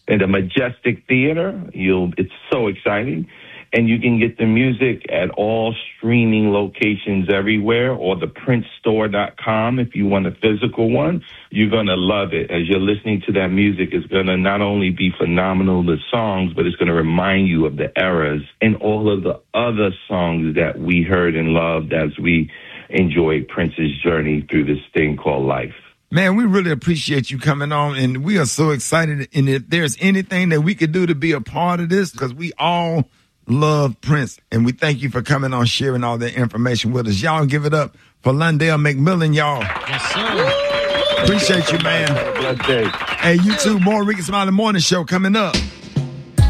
in the Majestic Theater. It's so exciting. And you can get the music at all streaming locations everywhere, or the PrinceStore.com if you want a physical one. You're going to love it. As you're listening to that music, it's going to not only be phenomenal, the songs, but it's going to remind you of the eras and all of the other songs that we heard and loved as we enjoyed Prince's journey through this thing called life. Man, we really appreciate you coming on, and we are so excited. And if there's anything that we could do to be a part of this, because we all love Prince, and we thank you for coming on, sharing all that information with us. Y'all give it up for Lundell McMillan, y'all. Yes, sir. Appreciate you, man. Have a blessed day. Hey, you too. More Rickey Smiley Morning Show coming up.